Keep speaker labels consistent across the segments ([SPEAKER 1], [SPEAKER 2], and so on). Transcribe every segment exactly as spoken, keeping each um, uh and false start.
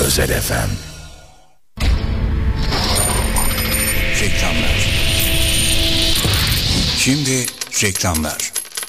[SPEAKER 1] Özel F M. Reklamlar. Şimdi reklamlar.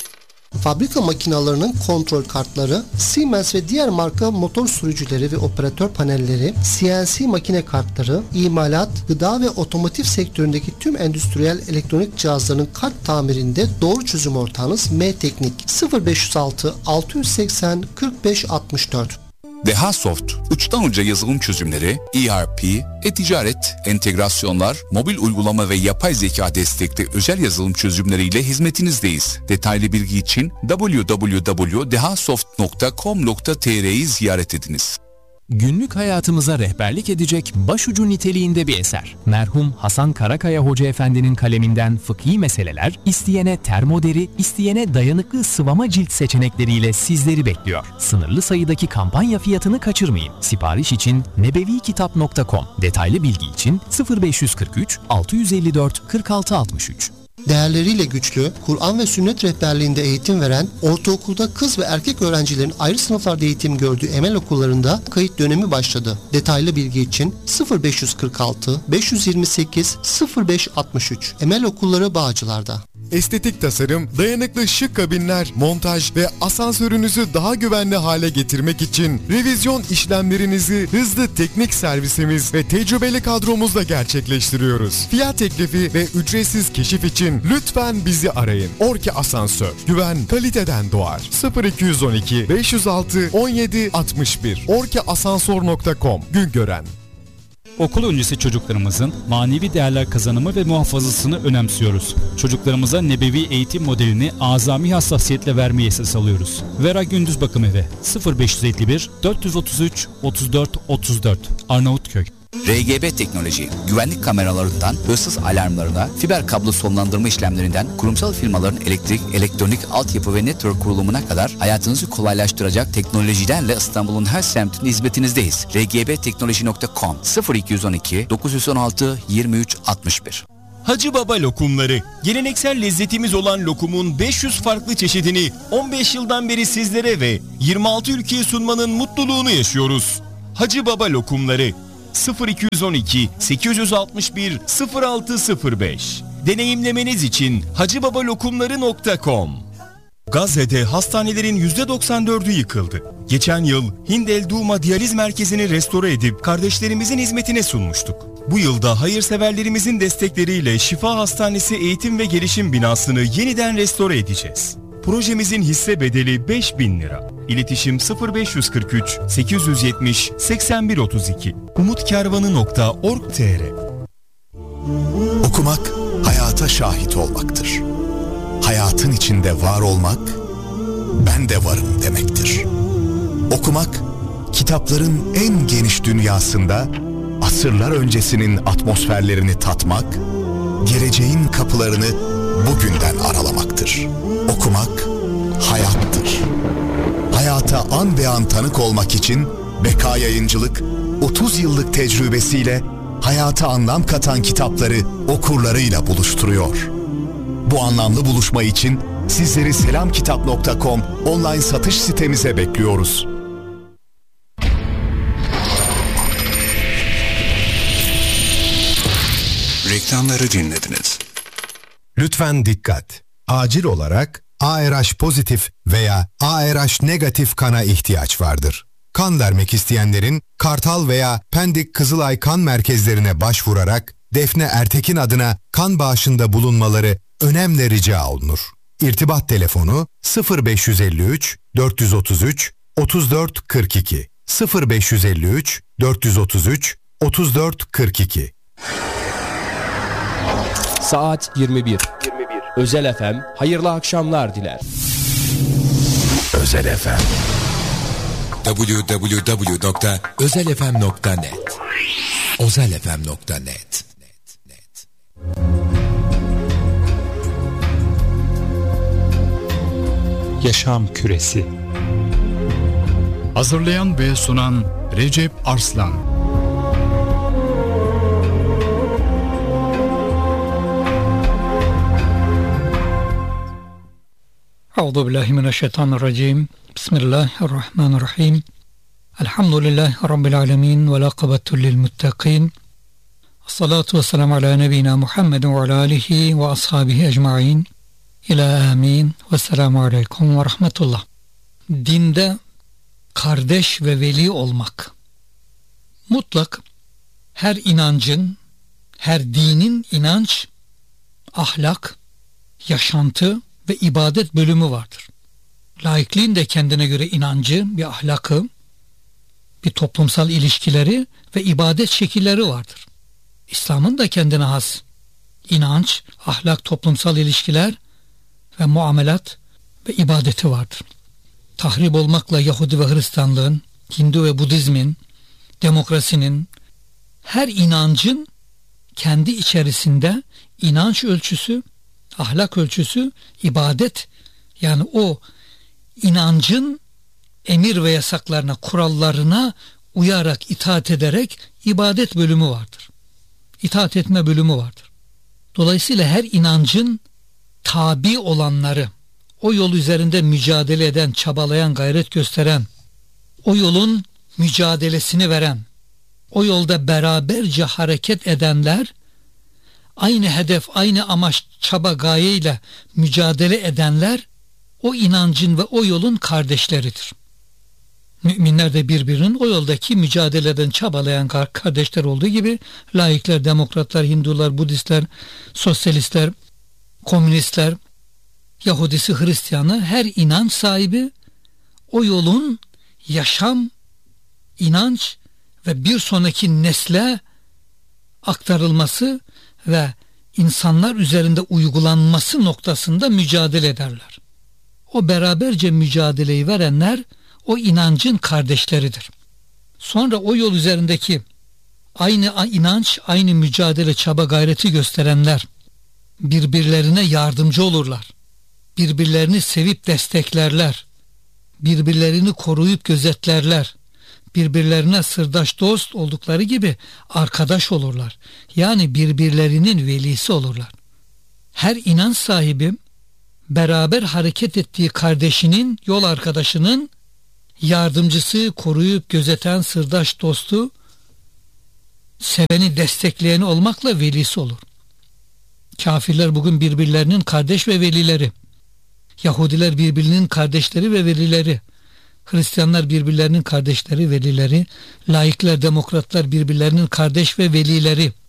[SPEAKER 2] Fabrika makinalarının kontrol kartları, Siemens ve diğer marka motor sürücüleri ve operatör panelleri, C N C makine kartları, imalat, gıda ve otomotiv sektöründeki tüm endüstriyel elektronik cihazların kart tamirinde doğru çözüm ortağınız M-Teknik. sıfır beş yüz altı altı yüz seksen kırk beş altmış dört.
[SPEAKER 1] DehaSoft, uçtan uca yazılım çözümleri, E R P, e-ticaret, entegrasyonlar, mobil uygulama ve yapay zeka destekli özel yazılım çözümleriyle hizmetinizdeyiz. Detaylı bilgi için double-u double-u double-u nokta dehasoft nokta com nokta t r'yi ziyaret ediniz.
[SPEAKER 3] Günlük hayatımıza rehberlik edecek başucu niteliğinde bir eser. Merhum Hasan Karakaya Hoca Efendi'nin kaleminden fıkhi meseleler, isteyene termoderi, isteyene dayanıklı sıvama cilt seçenekleriyle sizleri bekliyor. Sınırlı sayıdaki kampanya fiyatını kaçırmayın. Sipariş için nebevikitap nokta com. Detaylı bilgi için sıfır beş yüz kırk üç altı yüz elli dört kırk altı altmış üç.
[SPEAKER 2] Değerleriyle güçlü, Kur'an ve sünnet rehberliğinde eğitim veren, ortaokulda kız ve erkek öğrencilerin ayrı sınıflarda eğitim gördüğü Emel okullarında kayıt dönemi başladı. Detaylı bilgi için sıfır beş yüz kırk altı beş yüz yirmi sekiz sıfır beş altmış üç. Emel okulları Bağcılar'da.
[SPEAKER 4] Estetik tasarım, dayanıklı şık kabinler, montaj ve asansörünüzü daha güvenli hale getirmek için revizyon işlemlerinizi hızlı teknik servisimiz ve tecrübeli kadromuzla gerçekleştiriyoruz. Fiyat teklifi ve ücretsiz keşif için lütfen bizi arayın. Orki Asansör, güven kaliteden doğar. sıfır iki yüz on iki beş yüz altı on yedi altmış bir orki asansör nokta com. Güngören.
[SPEAKER 5] Okul öncesi çocuklarımızın manevi değerler kazanımı ve muhafazasını önemsiyoruz. Çocuklarımıza nebevi eğitim modelini azami hassasiyetle vermeyi esas alıyoruz. Vera Gündüz Bakım Evi sıfır beş yüz elli bir dört yüz otuz üç otuz dört otuz dört Arnavutköy.
[SPEAKER 1] R G B Teknoloji, güvenlik kameralarından hırsız alarmlarına, fiber kablo sonlandırma işlemlerinden kurumsal firmaların elektrik, elektronik, altyapı ve network kurulumuna kadar hayatınızı kolaylaştıracak teknolojilerle İstanbul'un her semtinde hizmetinizdeyiz. r g b teknoloji nokta com sıfır iki yüz on iki dokuz yüz on altı yirmi üç altmış bir.
[SPEAKER 6] Hacı Baba lokumları. Geleneksel lezzetimiz olan lokumun beş yüz farklı çeşidini on beş yıldan beri sizlere ve yirmi altı ülkeye sunmanın mutluluğunu yaşıyoruz. Hacı Baba lokumları sıfır iki yüz on iki sekiz yüz altmış bir sıfır altı sıfır beş. Deneyimlemeniz için hacıbabalokumları nokta com. Gazze'de hastanelerin yüzde doksan dördü yıkıldı. Geçen yıl Hindel Duma Diyaliz Merkezi'ni restore edip kardeşlerimizin hizmetine sunmuştuk. Bu yılda hayırseverlerimizin destekleriyle Şifa Hastanesi Eğitim ve Gelişim binasını yeniden restore edeceğiz. Projemizin hisse bedeli beş bin lira. İletişim sıfır beş yüz kırk üç sekiz yüz yetmiş seksen bir otuz iki umutkervanı nokta org nokta t r.
[SPEAKER 7] Okumak, hayata şahit olmaktır. Hayatın içinde var olmak, ben de varım demektir. Okumak, kitapların en geniş dünyasında asırlar öncesinin atmosferlerini tatmak, geleceğin kapılarını bugünden aralamaktır. Okumak, hayattır. Hayata an be an tanık olmak için Beka Yayıncılık otuz yıllık tecrübesiyle hayata anlam katan kitapları okurlarıyla buluşturuyor. Bu anlamlı buluşma için sizleri selamkitap nokta com online satış sitemize bekliyoruz.
[SPEAKER 1] Reklamları dinlediniz.
[SPEAKER 8] Lütfen dikkat. Acil olarak A R H pozitif veya A R H negatif kana ihtiyaç vardır. Kan vermek isteyenlerin Kartal veya Pendik Kızılay kan merkezlerine başvurarak Defne Ertekin adına kan bağışında bulunmaları önemli rica olunur. İrtibat telefonu sıfır beş yüz elli üç dört yüz otuz üç otuz dört kırk iki sıfır beş yüz elli üç dört yüz otuz üç otuz dört kırk iki.
[SPEAKER 9] Saat yirmi bir. Özel F M hayırlı akşamlar diler.
[SPEAKER 1] Özel F M
[SPEAKER 10] double-u double-u double-u nokta özel f m nokta net özel f m nokta net.
[SPEAKER 11] Yaşam Küresi. Hazırlayan ve sunan Recep Arslan. Euzu billahi mineşşeytanirracim. Bismillahirrahmanirrahim.
[SPEAKER 12] Elhamdülillahi Rabbil alemin ve laqabetu lil muttaqin. Salatu ve selamu ala nebina Muhammedin ve ala alihi ve ashabihi ecma'in. İlâ amin ve selamu aleyküm ve rahmetullah. Dinde kardeş ve veli olmak. Mutlak her inancın, her dinin inanç, ahlak, yaşantı ve ibadet bölümü vardır. Laikliğin de kendine göre inancı, bir ahlakı, bir toplumsal ilişkileri ve ibadet şekilleri vardır. İslam'ın da kendine has inanç, ahlak, toplumsal ilişkiler ve muamelat ve ibadeti vardır. Tahrip olmakla Yahudi ve Hristiyanlığın, Hindu ve Budizmin, demokrasinin, her inancın kendi içerisinde inanç ölçüsü, ahlak ölçüsü, ibadet, yani o inancın emir ve yasaklarına, kurallarına uyarak, itaat ederek ibadet bölümü vardır. İtaat etme bölümü vardır. Dolayısıyla her inancın tabi olanları, o yol üzerinde mücadele eden, çabalayan, gayret gösteren, o yolun mücadelesini veren, o yolda beraberce hareket edenler, aynı hedef, aynı amaç, çaba, gayeyle mücadele edenler, o inancın ve o yolun kardeşleridir. Müminler de birbirinin o yoldaki mücadeleden çabalayan kardeşler olduğu gibi, laikler, demokratlar, Hindular, Budistler, sosyalistler, komünistler, Yahudisi, Hristiyanı, her inanç sahibi o yolun yaşam, inanç ve bir sonraki nesle aktarılması ve insanlar üzerinde uygulanması noktasında mücadele ederler. O beraberce mücadeleyi verenler o inancın kardeşleridir. Sonra o yol üzerindeki aynı inanç, aynı mücadele, çaba, gayreti gösterenler birbirlerine yardımcı olurlar. Birbirlerini sevip desteklerler. Birbirlerini koruyup gözetlerler. Birbirlerine sırdaş, dost oldukları gibi arkadaş olurlar. Yani birbirlerinin velisi olurlar. Her inanç sahibi beraber hareket ettiği kardeşinin, yol arkadaşının yardımcısı, koruyup gözeten, sırdaş, dostu, seveni, destekleyeni olmakla velisi olur. Kafirler bugün birbirlerinin kardeş ve velileri. Yahudiler birbirinin kardeşleri ve velileri. Hristiyanlar birbirlerinin kardeşleri, velileri. Laikler, demokratlar birbirlerinin kardeş ve velileri.